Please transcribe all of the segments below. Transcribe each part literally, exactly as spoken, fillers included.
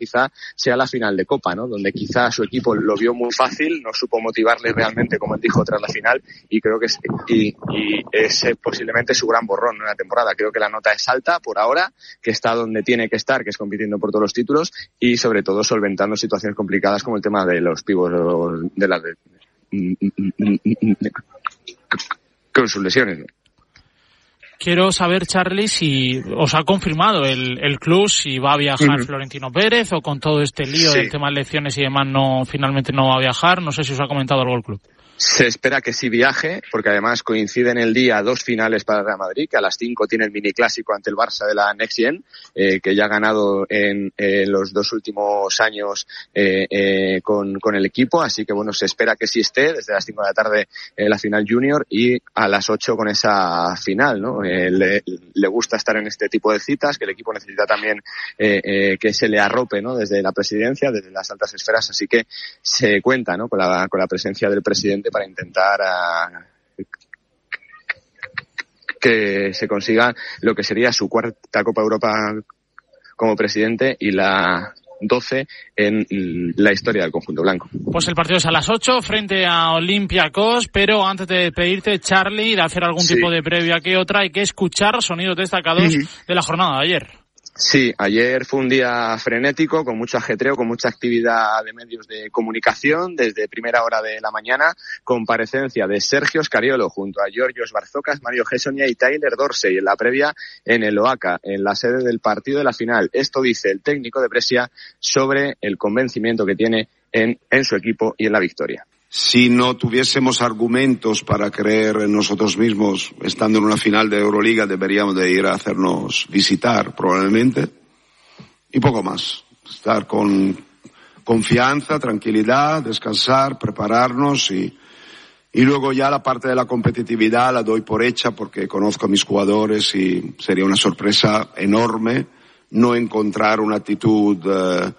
quizá sea la final de Copa, ¿no? Donde quizá su equipo lo vio muy fácil, no supo motivarle realmente, como él dijo, tras la final, y creo que es, y, y es posiblemente su gran borrón en la temporada. Creo que la nota es alta por ahora, que está donde tiene que estar, que es compitiendo por todos los títulos y sobre todo solventando situaciones complicadas como el tema de los pibos de las de, con sus lesiones, ¿no? Quiero saber, Charlie, si os ha confirmado el, el club, si va a viajar uh-huh. Florentino Pérez, o con todo este lío sí. del tema de elecciones y demás no finalmente no va a viajar. No sé si os ha comentado algo el club. Se espera que sí viaje, porque además coinciden el día dos finales para el Real Madrid, que a las cinco tiene el miniclásico ante el Barça de la Next Gen, eh, que ya ha ganado en eh, los dos últimos años eh, eh, con, con el equipo, así que bueno, se espera que sí esté desde las cinco de la tarde eh, la final junior y a las ocho con esa final, ¿no? Eh, le, le gusta estar en este tipo de citas, que el equipo necesita también eh, eh, que se le arrope, ¿no? Desde la presidencia, desde las altas esferas, así que se cuenta, ¿no? Con la, con la presencia del presidente para intentar uh, que se consiga lo que sería su cuarta Copa Europa como presidente y la doce en la historia del conjunto blanco. Pues el partido es a las ocho frente a Olympiacos, pero antes de pedirte, Charlie, de hacer algún sí. tipo de previa que otra, hay que escuchar sonidos destacados uh-huh. de la jornada de ayer. Sí, ayer fue un día frenético, con mucho ajetreo, con mucha actividad de medios de comunicación, desde primera hora de la mañana, comparecencia de Sergio Scariolo junto a Georgios Barzocas, Mario Hessonia y Tyler Dorsey en la previa en el Oaca, en la sede del partido de la final. Esto dice el técnico de Brescia sobre el convencimiento que tiene en, en su equipo y en la victoria. Si no tuviésemos argumentos para creer en nosotros mismos, estando en una final de Euroliga, deberíamos de ir a hacernos visitar, probablemente. Y poco más. Estar con confianza, tranquilidad, descansar, prepararnos y, y luego ya la parte de la competitividad la doy por hecha porque conozco a mis jugadores y sería una sorpresa enorme no encontrar una actitud uh,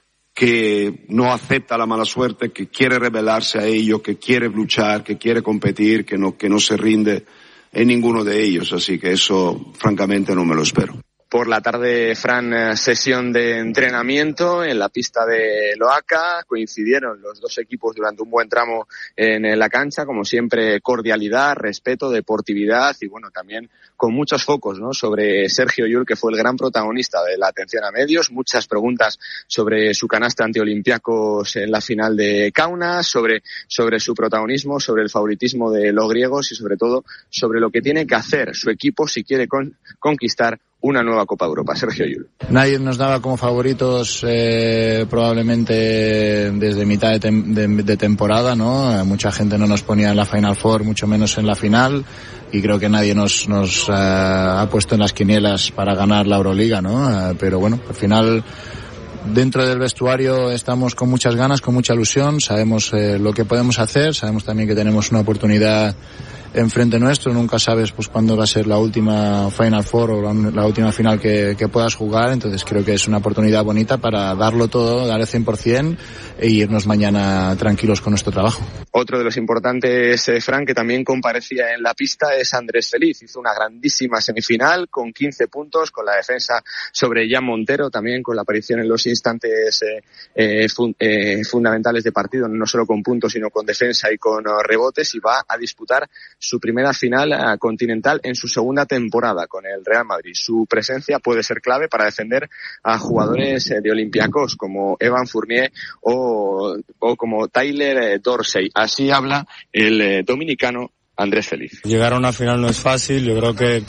que no acepta la mala suerte, que quiere rebelarse a ello, que quiere luchar, que quiere competir, que no, que no se rinde en ninguno de ellos. Así que eso, francamente, no me lo espero. Por la tarde, Fran, sesión de entrenamiento en la pista de Loaca. Coincidieron los dos equipos durante un buen tramo en la cancha. Como siempre, cordialidad, respeto, deportividad y, bueno, también con muchos focos, ¿no? Sobre Sergio Llull, que fue el gran protagonista de la atención a medios. Muchas preguntas sobre su canasta ante Olympiacos en la final de Kaunas, sobre, sobre su protagonismo, sobre el favoritismo de los griegos y, sobre todo, sobre lo que tiene que hacer su equipo si quiere con, conquistar una nueva Copa de Europa. Sergio Llull. Nadie nos daba como favoritos eh, probablemente desde mitad de, tem- de, de temporada, ¿no? Mucha gente no nos ponía en la Final Four, mucho menos en la final, y creo que nadie nos, nos uh, ha puesto en las quinielas para ganar la Euroliga, ¿no? Uh, pero bueno, al final dentro del vestuario estamos con muchas ganas, con mucha ilusión, sabemos eh, lo que podemos hacer, sabemos también que tenemos una oportunidad enfrente nuestro, nunca sabes pues cuándo va a ser la última Final Four o la, la última final que, que puedas jugar, entonces creo que es una oportunidad bonita para darlo todo, dar el cien por ciento e irnos mañana tranquilos con nuestro trabajo. Otro de los importantes, eh, Fran, que también comparecía en la pista es Andrés Feliz. Hizo una grandísima semifinal con quince puntos, con la defensa sobre Jan Montero, también con la aparición en los instantes eh, eh, fun- eh, fundamentales de partido, no solo con puntos sino con defensa y con uh, rebotes, y va a disputar su primera final uh, continental en su segunda temporada con el Real Madrid. Su presencia puede ser clave para defender a jugadores eh, de Olympiacos como Evan Fournier o, o como Tyler eh, Dorsey. Así habla el eh, dominicano Andrés Feliz. Llegar a una final no es fácil, yo creo que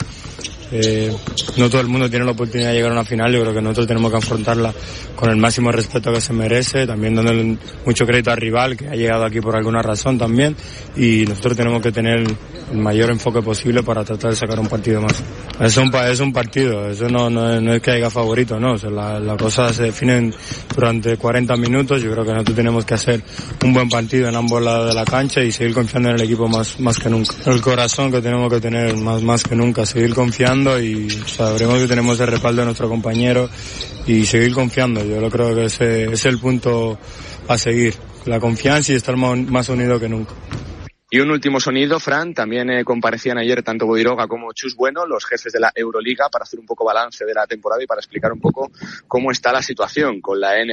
eh, no todo el mundo tiene la oportunidad de llegar a una final, yo creo que nosotros tenemos que afrontarla con el máximo respeto que se merece, también dándole mucho crédito al rival que ha llegado aquí por alguna razón también, y nosotros tenemos que tener el mayor enfoque posible para tratar de sacar un partido más. Es un, es un partido, eso no, no, no es que haya favorito, no, o sea, la, las cosas se definen durante cuarenta minutos, yo creo que nosotros tenemos que hacer un buen partido en ambos lados de la cancha y seguir confiando en el equipo más, más que nunca. El corazón que tenemos que tener más, más que nunca, seguir confiando y sabremos que tenemos el respaldo de nuestro compañero y seguir confiando. Yo lo creo que ese es el punto a seguir, la confianza y estar más unido que nunca. Y un último sonido, Fran, también eh, comparecían ayer tanto Bodiroga como Chus Bueno, los jefes de la Euroliga, para hacer un poco balance de la temporada y para explicar un poco cómo está la situación con la N